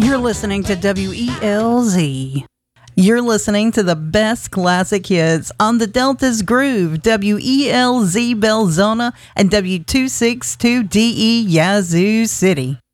You're listening to WELZ. You're listening to the best classic hits on the Delta's Groove, WELZ Belzona and W262DE Yazoo City.